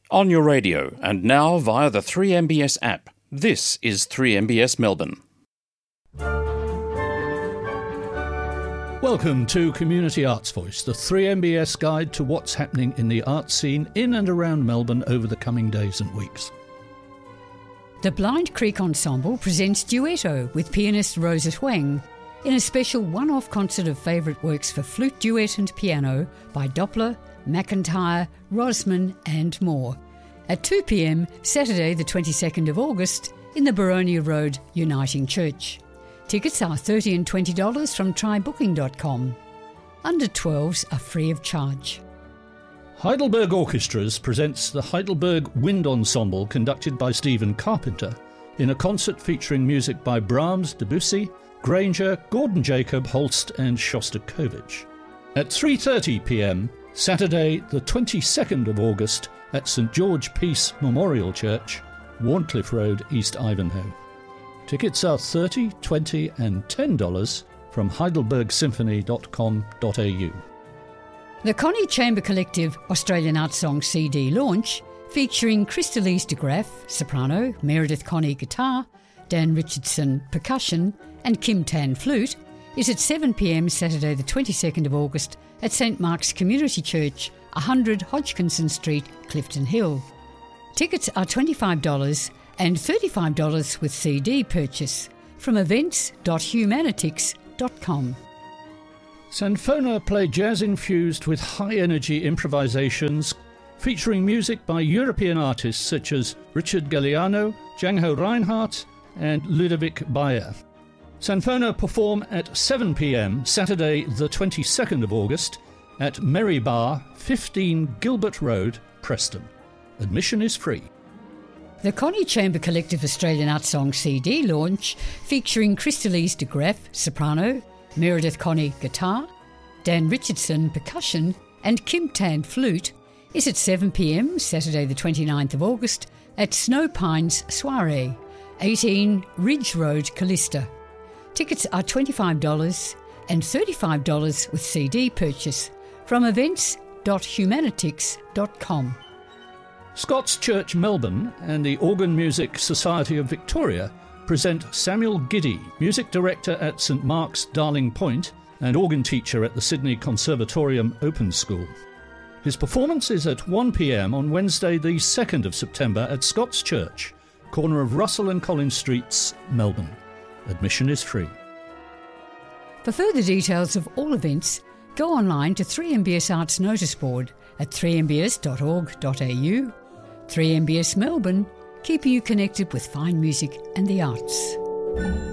On your radio and now via the 3MBS app. This is 3MBS Melbourne. Welcome to Community Arts Voice, the 3MBS guide to what's happening in the art scene in and around Melbourne over the coming days and weeks. The Blind Creek Ensemble presents Duetto with pianist Rosa Huang in a special one-off concert of favourite works for flute, duet and piano by Doppler, McIntyre, Rosman and more at 2 p.m. Saturday the 22nd of August in the Baronia Road Uniting Church. Tickets are $30 and $20 from trybooking.com. Under 12s are free of charge. Heidelberg Orchestras presents the Heidelberg Wind Ensemble conducted by Stephen Carpenter in a concert featuring music by Brahms, Debussy, Granger, Gordon Jacob, Holst and Shostakovich. At 3:30 p.m. Saturday the 22nd of August at St George Peace Memorial Church, Warncliffe Road, East Ivanhoe. Tickets are $30, $20 and $10 from heidelbergsymphony.com.au. The Connie Chamber Collective Australian Art Song CD launch, featuring Christalise de Graaf, soprano, Meredith Connie, guitar, Dan Richardson, percussion and Kim Tan, flute, is at 7 p.m. Saturday the 22nd of August at St Mark's Community Church, 100 Hodgkinson Street, Clifton Hill. Tickets are $25 and $35 with CD purchase from events.humanitix.com. Sanfona play jazz infused with high-energy improvisations featuring music by European artists such as Richard Galliano, Django Reinhardt and Ludovic Bayer. Sanfona perform at 7 p.m. Saturday the 22nd of August at Merry Bar, 15 Gilbert Road, Preston. Admission is free. The Connie Chamber Collective Australian Art Song CD launch, featuring Christalise de Graaf, soprano, Meredith Connie, guitar, Dan Richardson, percussion and Kim Tan, flute, is at 7 p.m. Saturday the 29th of August at Snow Pines Soiree, 18 Ridge Road, Callista. Tickets are $25 and $35 with CD purchase from events.humanitix.com. Scots Church Melbourne and the Organ Music Society of Victoria present Samuel Giddy, music director at St Mark's Darling Point and organ teacher at the Sydney Conservatorium Open School. His performance is at 1 p.m. on Wednesday the 2nd of September at Scots Church, corner of Russell and Collins Streets, Melbourne. Admission is free. For further details of all events, go online to 3MBS Arts Notice Board at 3mbs.org.au. 3MBS Melbourne, keeping you connected with fine music and the arts.